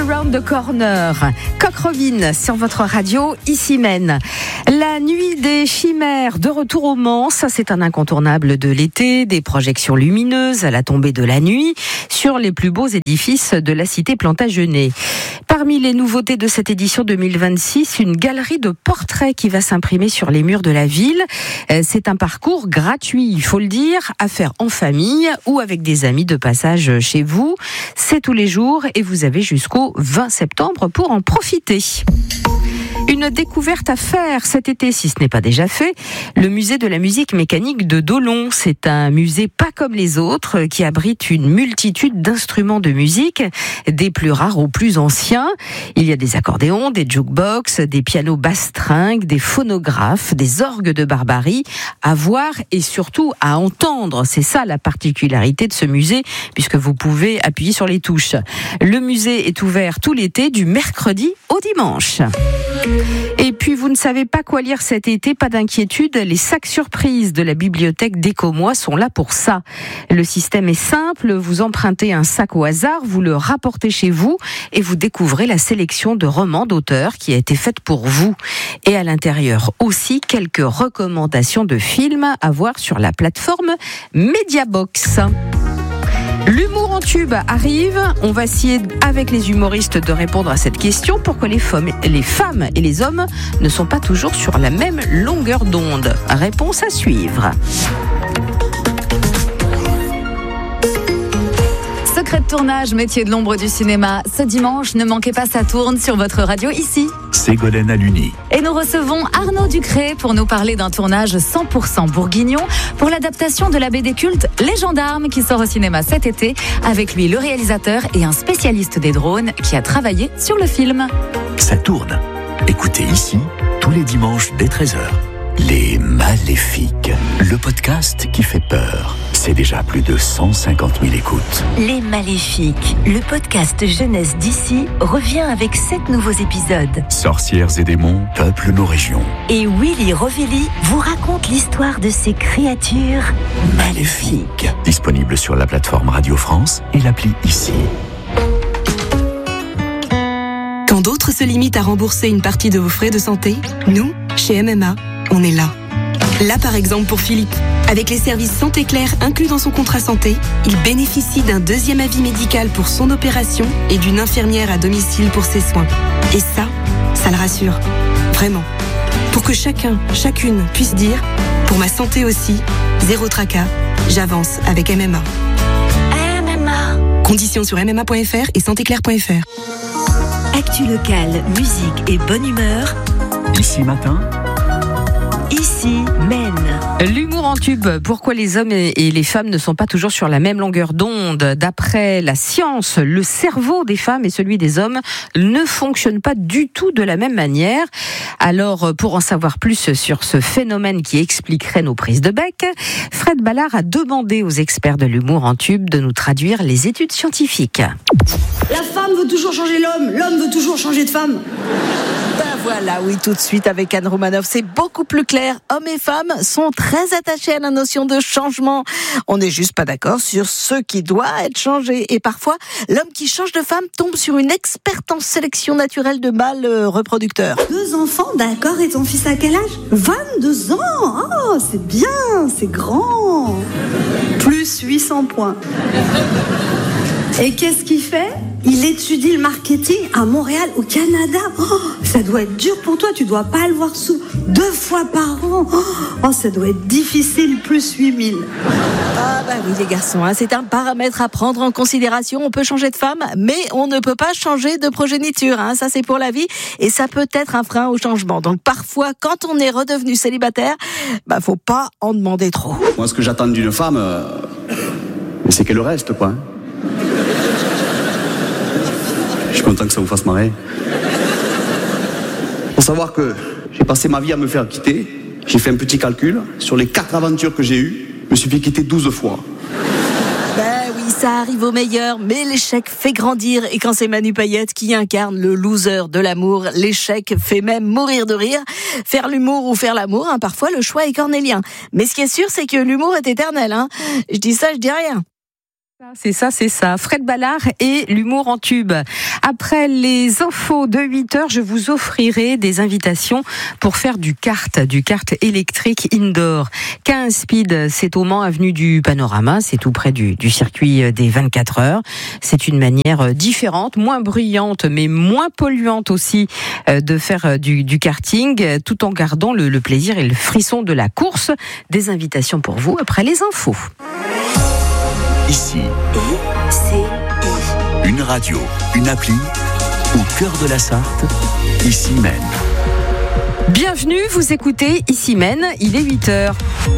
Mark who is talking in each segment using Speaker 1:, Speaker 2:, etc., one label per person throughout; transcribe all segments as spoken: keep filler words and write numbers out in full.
Speaker 1: Around the Corner. Coq Robin sur votre radio, ici Maine. La nuit des chimères, de retour au Mans, ça c'est un incontournable de l'été, des projections lumineuses à la tombée de la nuit sur les plus beaux édifices de la cité Plantagenet. Parmi les nouveautés de cette édition deux mille vingt-six, une galerie de portraits qui va s'imprimer sur les murs de la ville. C'est un parcours gratuit, il faut le dire, à faire en famille ou avec des amis de passage chez vous. C'est tous les jours et vous avez jusqu'au vingt septembre pour en profiter. Une découverte à faire cet été, si ce n'est pas déjà fait, le musée de la musique mécanique de Dolon. C'est un musée pas comme les autres qui abrite une multitude d'instruments de musique, des plus rares aux plus anciens. Il y a des accordéons, des jukebox, des pianos basse-string, des phonographes, des orgues de Barbarie à voir et surtout à entendre. C'est ça la particularité de ce musée, puisque vous pouvez appuyer sur les touches. Le musée est ouvert tout l'été, du mercredi au dimanche. Et puis, vous ne savez pas quoi lire cet été, pas d'inquiétude, les sacs surprises de la bibliothèque d'Écomois sont là pour ça. Le système est simple, vous empruntez un sac au hasard, vous le rapportez chez vous et vous découvrez la sélection de romans d'auteurs qui a été faite pour vous. Et à l'intérieur aussi, quelques recommandations de films à voir sur la plateforme Mediabox. L'humour en tube arrive. On va essayer avec les humoristes de répondre à cette question. Pourquoi les femmes, les femmes et les hommes ne sont pas toujours sur la même longueur d'onde? Réponse à suivre.
Speaker 2: Secret de tournage, métier de l'ombre du cinéma. Ce dimanche, ne manquez pas, ça tourne sur votre radio ici.
Speaker 3: Ségolène Aluni.
Speaker 2: Et nous recevons Arnaud Ducré pour nous parler d'un tournage cent pour cent bourguignon pour l'adaptation de la B D culte Les Gendarmes qui sort au cinéma cet été. Avec lui, le réalisateur et un spécialiste des drones qui a travaillé sur le film.
Speaker 3: Ça tourne. Écoutez ici, tous les dimanches dès treize heures. Les Maléfiques, le podcast qui fait peur. C'est déjà plus de cent cinquante mille écoutes.
Speaker 4: Les Maléfiques, le podcast jeunesse d'ici, revient avec sept nouveaux épisodes.
Speaker 3: Sorcières et démons peuplent nos régions.
Speaker 4: Et Willy Rovelli vous raconte l'histoire de ces créatures maléfiques.
Speaker 3: Disponible sur la plateforme Radio France et l'appli ici.
Speaker 5: Quand d'autres se limitent à rembourser une partie de vos frais de santé, nous, chez M M A, on est là. Là, par exemple, pour Philippe. Avec les services Santé Claire inclus dans son contrat santé, il bénéficie d'un deuxième avis médical pour son opération et d'une infirmière à domicile pour ses soins. Et ça, ça le rassure. Vraiment. Pour que chacun, chacune puisse dire « Pour ma santé aussi, zéro tracas, j'avance avec M M A ».
Speaker 4: M M A.
Speaker 5: Conditions sur m m a point f r et santé claire point f r.
Speaker 4: Actu locale, musique et bonne humeur.
Speaker 3: Ici matin.
Speaker 4: Ici, Maine.
Speaker 1: L'humour en tube, pourquoi les hommes et les femmes ne sont pas toujours sur la même longueur d'onde? D'après la science, le cerveau des femmes et celui des hommes ne fonctionnent pas du tout de la même manière. Alors, pour en savoir plus sur ce phénomène qui expliquerait nos prises de bec, Fred Ballard a demandé aux experts de l'humour en tube de nous traduire les études scientifiques.
Speaker 6: La femme veut toujours changer l'homme, l'homme veut toujours changer de femme.
Speaker 7: Ben voilà, oui, tout de suite avec Anne Romanoff, c'est beaucoup plus clair. Hommes et femmes sont très attachés à la notion de changement. On n'est juste pas d'accord sur ce qui doit être changé. Et parfois, l'homme qui change de femme tombe sur une experte en sélection naturelle de mâles reproducteurs.
Speaker 6: Deux enfants, d'accord, et ton fils à quel âge? vingt-deux ans. Oh, c'est bien, c'est grand. Plus huit cents points. Et qu'est-ce qu'il fait? Il étudie le marketing à Montréal, au Canada. Oh, ça doit être dur pour toi, tu dois pas le voir sous deux fois par an. Oh, ça doit être difficile, plus huit mille.
Speaker 7: Ah bah oui les garçons, hein, c'est un paramètre à prendre en considération. On peut changer de femme, mais on ne peut pas changer de progéniture. Hein. Ça c'est pour la vie et ça peut être un frein au changement. Donc parfois, quand on est redevenu célibataire, bah faut pas en demander trop.
Speaker 8: Moi ce que j'attends d'une femme, euh, c'est qu'elle reste quoi. Je suis content que ça vous fasse marrer. Faut savoir que j'ai passé ma vie à me faire quitter. J'ai fait un petit calcul. Sur les quatre aventures que j'ai eues, je me suis fait quitter douze fois.
Speaker 7: Ben oui, ça arrive au meilleur, mais l'échec fait grandir. Et quand c'est Manu Payette qui incarne le loser de l'amour, l'échec fait même mourir de rire. Faire l'humour ou faire l'amour, hein, parfois le choix est cornélien. Mais ce qui est sûr, c'est que l'humour est éternel. Hein. Je dis ça, je dis rien.
Speaker 1: C'est ça, c'est ça. Fred Ballard et l'humour en tube. Après les infos de huit heures, je vous offrirai des invitations pour faire du kart, du kart électrique indoor. quinze Speed, c'est au Mans, avenue du Panorama, c'est tout près du, du circuit des vingt-quatre heures. C'est une manière différente, moins bruyante, mais moins polluante aussi de faire du, du karting, tout en gardant le, le plaisir et le frisson de la course. Des invitations pour vous après les infos.
Speaker 3: Ici,
Speaker 4: I C I.
Speaker 3: une radio, une appli, au cœur de la Sarthe, Ici Maine.
Speaker 1: Bienvenue, vous écoutez Ici Maine, il est huit heures.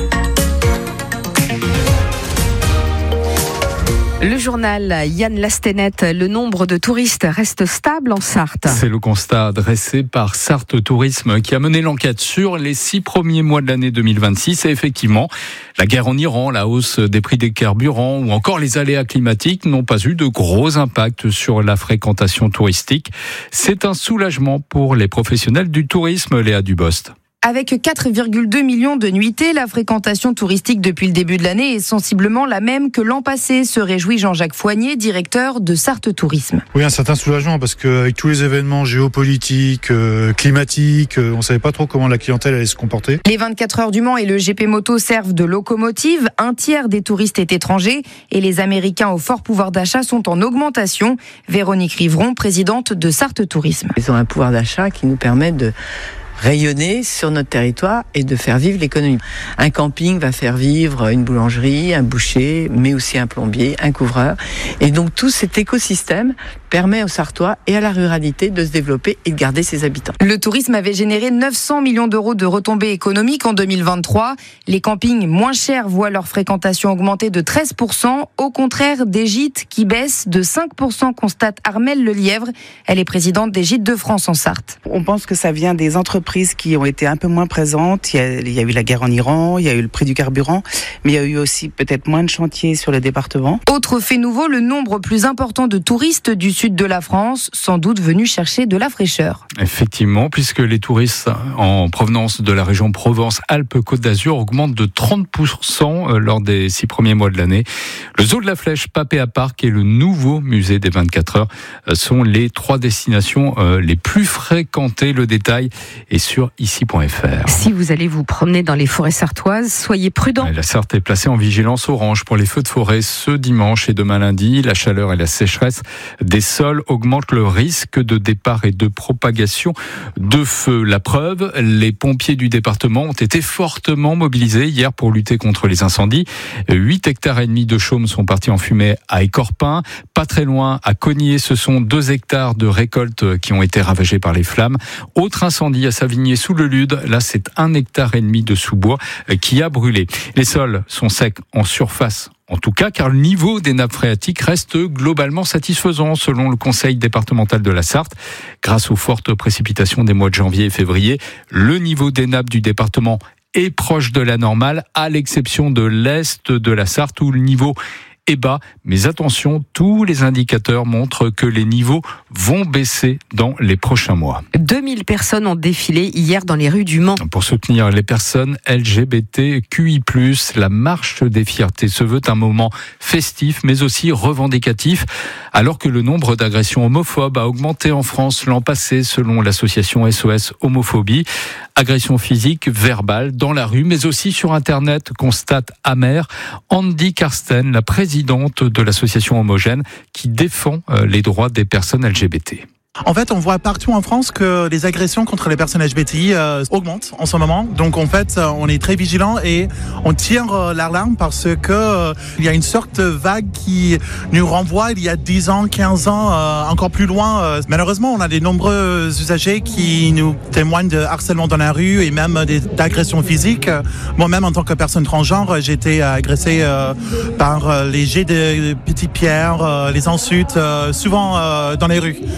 Speaker 1: Le journal Yann Lastenet, le nombre de touristes reste stable en Sarthe.
Speaker 9: C'est le constat dressé par Sarthe Tourisme qui a mené l'enquête sur les six premiers mois de l'année deux mille vingt-six. Et effectivement, la guerre en Iran, la hausse des prix des carburants ou encore les aléas climatiques n'ont pas eu de gros impacts sur la fréquentation touristique. C'est un soulagement pour les professionnels du tourisme, Léa Dubost.
Speaker 10: Avec quatre virgule deux millions de nuitées, la fréquentation touristique depuis le début de l'année est sensiblement la même que l'an passé, se réjouit Jean-Jacques Foignet, directeur de Sarthe Tourisme.
Speaker 11: Oui, un certain soulagement parce qu'avec tous les événements géopolitiques, euh, climatiques, euh, on ne savait pas trop comment la clientèle allait se comporter.
Speaker 10: Les vingt-quatre heures du Mans et le G P Moto servent de locomotive. Un tiers des touristes est étranger et les Américains au fort pouvoir d'achat sont en augmentation. Véronique Rivron, présidente de Sarthe Tourisme.
Speaker 12: Ils ont un pouvoir d'achat qui nous permet de rayonner sur notre territoire et de faire vivre l'économie. Un camping va faire vivre une boulangerie, un boucher, mais aussi un plombier, un couvreur. Et donc tout cet écosystème permet aux Sartois et à la ruralité de se développer et de garder ses habitants.
Speaker 10: Le tourisme avait généré neuf cents millions d'euros de retombées économiques en deux mille vingt-trois. Les campings moins chers voient leur fréquentation augmenter de treize pour cent, au contraire des gîtes qui baissent de cinq pour cent, constate Armelle Lelièvre. Elle est présidente des Gîtes de France en Sarthe.
Speaker 13: On pense que ça vient des entreprises qui ont été un peu moins présentes. Il y, a, il y a eu la guerre en Iran, il y a eu le prix du carburant, mais il y a eu aussi peut-être moins de chantiers sur le département.
Speaker 10: Autre fait nouveau, le nombre plus important de touristes du sud de la France, sans doute venus chercher de la fraîcheur.
Speaker 9: Effectivement, puisque les touristes en provenance de la région Provence-Alpes-Côte d'Azur augmentent de trente pour cent lors des six premiers mois de l'année. Le Zoo de la Flèche, Papéa Park et le nouveau musée des vingt-quatre heures sont les trois destinations les plus fréquentées. Le détail est sur ici point f r.
Speaker 1: Si vous allez vous promener dans les forêts sartoises, soyez prudents.
Speaker 9: La Sarthe est placée en vigilance orange pour les feux de forêt ce dimanche et demain lundi. La chaleur et la sécheresse des sols augmentent le risque de départ et de propagation de feux. La preuve, les pompiers du département ont été fortement mobilisés hier pour lutter contre les incendies. huit hectares et demi de chaumes sont partis en fumée à Écorpin. Pas très loin, à Cognier, ce sont deux hectares de récoltes qui ont été ravagés par les flammes. Autre incendie à Savigné sous le Lude, là c'est un hectare et demi de sous-bois qui a brûlé. Les sols sont secs en surface, en tout cas, car le niveau des nappes phréatiques reste globalement satisfaisant selon le conseil départemental de la Sarthe. Grâce aux fortes précipitations des mois de janvier et février, le niveau des nappes du département est proche de la normale, à l'exception de l'est de la Sarthe où le niveau est bas. Mais attention, tous les indicateurs montrent que les niveaux vont baisser dans les prochains mois.
Speaker 1: deux mille personnes ont défilé hier dans les rues du Mans.
Speaker 9: Pour soutenir les personnes L G B T Q I plus, la marche des fiertés se veut un moment festif mais aussi revendicatif. Alors que le nombre d'agressions homophobes a augmenté en France l'an passé selon l'association S O S Homophobie. Agressions physiques, verbales, dans la rue mais aussi sur Internet, constate amer Andy Karsten, la présidente de l'association Homogène qui défend les droits des personnes L G B T.
Speaker 14: En fait, on voit partout en France que les agressions contre les personnes L G B T I euh, augmentent en ce moment. Donc, en fait, on est très vigilants et on tire euh, l'alarme parce que euh, il y a une sorte de vague qui nous renvoie il y a dix ans, quinze ans, euh, encore plus loin. Euh. Malheureusement, on a des nombreux usagers qui nous témoignent de harcèlement dans la rue et même des, d'agressions physiques. Moi-même, en tant que personne transgenre, j'ai été agressé euh, par euh, les jets de petites pierres, euh, les insultes, euh, souvent euh, dans les rues. En fait,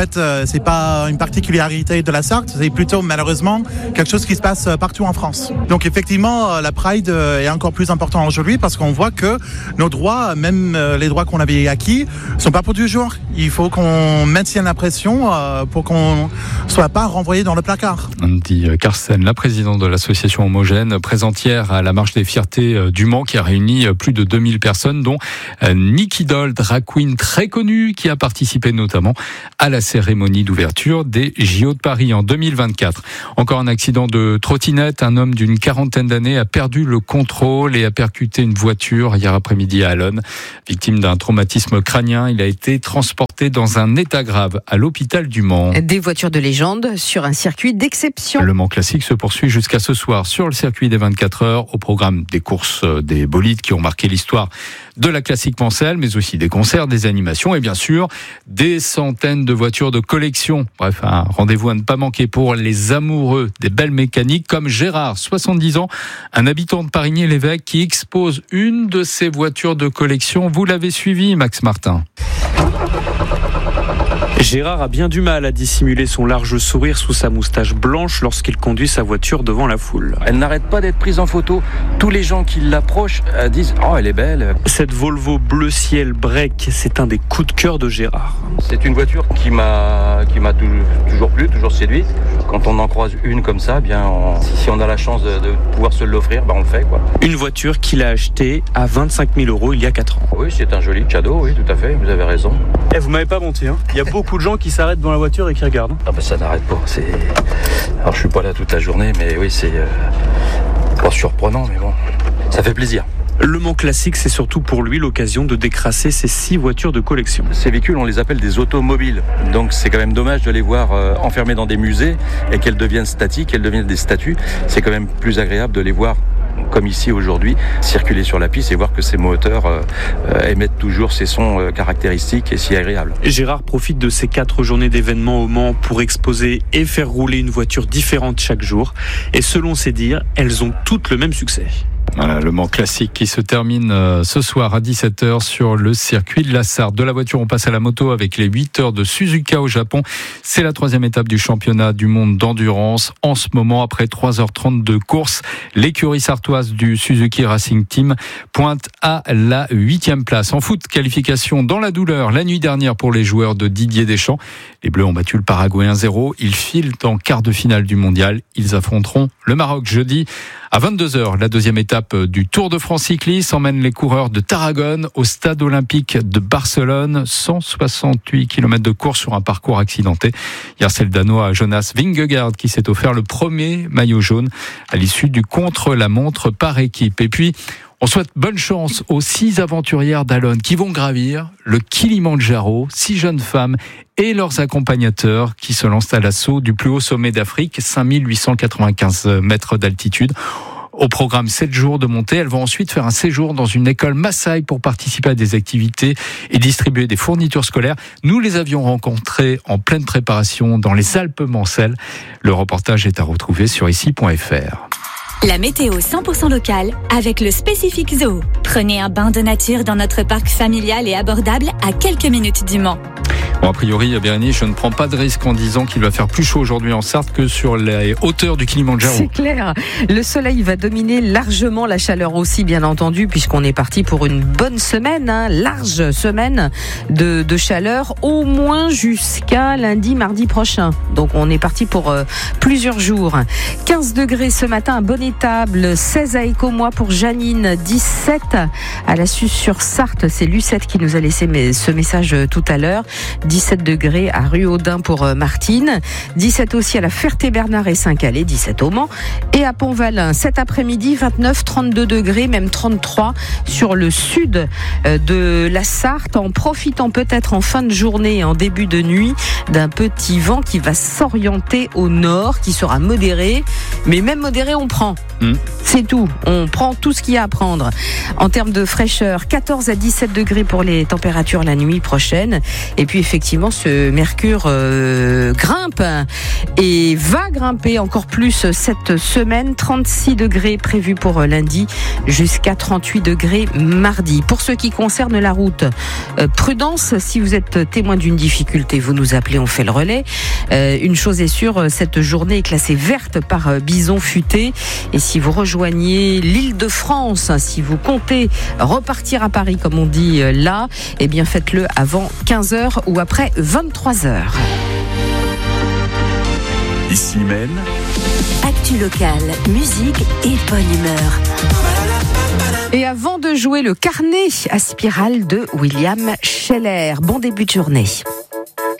Speaker 14: fait, euh, c'est pas une particularité de la Sarthe, c'est plutôt malheureusement quelque chose qui se passe partout en France. Donc effectivement, la Pride est encore plus importante aujourd'hui parce qu'on voit que nos droits, même les droits qu'on avait acquis, sont pas pour toujours. Il faut qu'on maintienne la pression euh, pour qu'on soit pas renvoyé dans le placard.
Speaker 9: Dit Carsten, la présidente de l'association Homogène, présente hier à la Marche des Fiertés du Mans, qui a réuni plus de deux mille personnes, dont Nicky Doll, drag queen très connue, qui a participé notamment à la cérémonie d'ouverture des J O de Paris en deux mille vingt-quatre. Encore un accident de trottinette. Un homme d'une quarantaine d'années a perdu le contrôle et a percuté une voiture hier après-midi à Allonne. Victime d'un traumatisme crânien, il a été transporté dans un état grave à l'hôpital du Mans.
Speaker 1: Des voitures de légende sur un circuit d'exception.
Speaker 9: Le Mans Classique se poursuit jusqu'à ce soir sur le circuit des vingt-quatre heures, au programme des courses des bolides qui ont marqué l'histoire de la classique mancelle, mais aussi des concerts, des animations et bien sûr des centaines de voitures de collection. Bref, un rendez-vous à ne pas manquer pour les amoureux des belles mécaniques comme Gérard, soixante-dix ans, un habitant de Parigny-l'Évêque qui expose une de ses voitures de collection. Vous l'avez suivi, Max Martin.
Speaker 15: Gérard a bien du mal à dissimuler son large sourire sous sa moustache blanche lorsqu'il conduit sa voiture devant la foule.
Speaker 16: Elle n'arrête pas d'être prise en photo. Tous les gens qui l'approchent euh, disent « Oh, elle est belle ».
Speaker 15: Cette Volvo bleu ciel break, c'est un des coups de cœur de Gérard.
Speaker 16: C'est une voiture qui m'a, qui m'a toujours plu, toujours séduite. Quand on en croise une comme ça, bien, on, si on a la chance de, de pouvoir se l'offrir, ben on le fait, quoi.
Speaker 15: Une voiture qu'il a achetée à vingt-cinq mille euros il y a quatre ans.
Speaker 16: Oui, c'est un joli cadeau, oui, tout à fait, vous avez raison.
Speaker 15: Eh, vous m'avez pas menti, hein. Il y a beaucoup de gens qui s'arrêtent devant la voiture et qui regardent.
Speaker 16: Ah ben ça n'arrête pas. C'est... Alors je suis pas là toute la journée, mais oui, c'est euh... pas surprenant, mais bon, ça fait plaisir.
Speaker 15: Le Mans Classique, c'est surtout pour lui l'occasion de décrasser ses six voitures de collection.
Speaker 16: Ces véhicules, on les appelle des automobiles. Donc c'est quand même dommage de les voir euh, enfermés dans des musées et qu'elles deviennent statiques, qu'elles deviennent des statues. C'est quand même plus agréable de les voir comme ici aujourd'hui, circuler sur la piste et voir que ces moteurs euh, euh, émettent toujours ces sons euh, caractéristiques et si agréables.
Speaker 15: Gérard profite de ces quatre journées d'événements au Mans pour exposer et faire rouler une voiture différente chaque jour. Et selon ses dires, elles ont toutes le même succès.
Speaker 9: Voilà, le Mans Classique qui se termine euh, ce soir à dix-sept heures sur le circuit de la Sarthe. De la voiture, on passe à la moto avec les huit heures de Suzuka au Japon. C'est la troisième étape du championnat du monde d'endurance. En ce moment, après trois heures trente de course, l'écurie sartoise du Suzuki Racing Team pointe à la huitième place. En foot, qualification dans la douleur la nuit dernière pour les joueurs de Didier Deschamps. Les Bleus ont battu le Paraguay un zéro. Ils filent en quart de finale du mondial. Ils affronteront le Maroc jeudi. À vingt-deux heures, la deuxième étape du Tour de France cycliste emmène les coureurs de Tarragone au stade olympique de Barcelone. cent soixante-huit kilomètres de course sur un parcours accidenté. Hier, c'est le Danois Jonas Vingegaard qui s'est offert le premier maillot jaune à l'issue du contre-la-montre par équipe. Et puis, on souhaite bonne chance aux six aventurières d'Allonne qui vont gravir le Kilimandjaro, six jeunes femmes et leurs accompagnateurs qui se lancent à l'assaut du plus haut sommet d'Afrique, cinq mille huit cent quatre-vingt-quinze mètres d'altitude. Au programme sept jours de montée, elles vont ensuite faire un séjour dans une école Maasai pour participer à des activités et distribuer des fournitures scolaires. Nous les avions rencontrées en pleine préparation dans les Alpes-Mancelles. Le reportage est à retrouver sur ici point f r.
Speaker 17: La météo cent pour cent locale avec le Spécifique Zoo. Prenez un bain de nature dans notre parc familial et abordable à quelques minutes du Mans.
Speaker 9: Bon, a priori, Bérénice, je ne prends pas de risque en disant qu'il va faire plus chaud aujourd'hui en Sarthe que sur les hauteurs du Kilimandjaro.
Speaker 1: C'est clair. Le soleil va dominer largement, la chaleur aussi, bien entendu, puisqu'on est parti pour une bonne semaine, hein, large semaine de, de chaleur, au moins jusqu'à lundi, mardi prochain. Donc on est parti pour euh, plusieurs jours. quinze degrés ce matin à Bonne-Étable, seize à Écomois pour Janine, dix-sept à la Suze-sur-Sarthe. C'est Lucette qui nous a laissé ce message tout à l'heure. dix-sept degrés à Ruaudin pour Martine, dix-sept aussi à la Ferté-Bernard et Saint-Calais, dix-sept au Mans et à Pont-Valin. Cet après-midi, vingt-neuf, trente-deux degrés, même trente-trois sur le sud de la Sarthe, en profitant peut-être en fin de journée et en début de nuit d'un petit vent qui va s'orienter au nord, qui sera modéré, mais même modéré on prend.
Speaker 9: Mmh.
Speaker 1: C'est tout. On prend tout ce qu'il y a à prendre. En termes de fraîcheur, quatorze à dix-sept degrés pour les températures la nuit prochaine. Et puis effectivement, ce mercure euh, grimpe et va grimper encore plus cette semaine. trente-six degrés prévus pour lundi jusqu'à trente-huit degrés mardi. Pour ce qui concerne la route, euh, prudence, si vous êtes témoin d'une difficulté, vous nous appelez, on fait le relais. Euh, une chose est sûre, cette journée est classée verte par euh, Bison Futé. Et si vous rejoignez l'Île-de-France, si vous comptez repartir à Paris, comme on dit euh, là, eh bien faites-le avant quinze heures ou après vingt-trois heures.
Speaker 3: Ici même.
Speaker 4: Actu locale, musique et bonne humeur.
Speaker 1: Et avant de jouer le carnet à spirale de William Scheller, bon début de journée.